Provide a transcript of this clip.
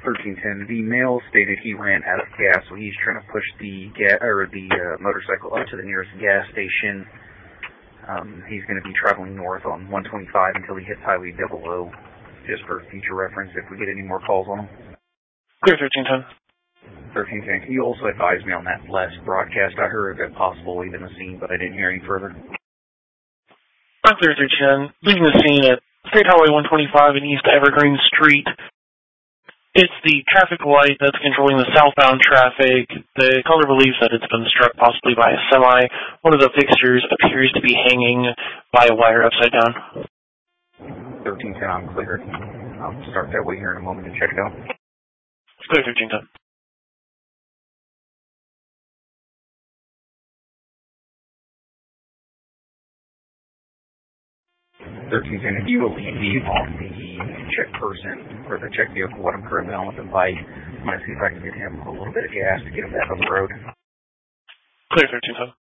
1310. The male stated he ran out of gas, so he's trying to push the motorcycle up to the nearest gas station. He's going to be traveling north on 125 until he hits Highway 00, just for future reference if we get any more calls on him. Clear 1310. 1310. He also advised me on that last broadcast. I heard of it possible leaving the scene, but I didn't hear any further. Clear 1310. Leaving the scene at State Highway 125 and East Evergreen Street. It's the traffic light that's controlling the southbound traffic. The caller believes that it's been struck possibly by a semi. One of the fixtures appears to be hanging by a wire upside down. 1310, I'm clear. I'll start that way here in a moment and check it out. Clear 1310. 1310, if you will leave on the check person, or the check vehicle, what I'm currently on with the bike, I'm going to see if I can get him a little bit of gas to get him back on the road. Clear 1310.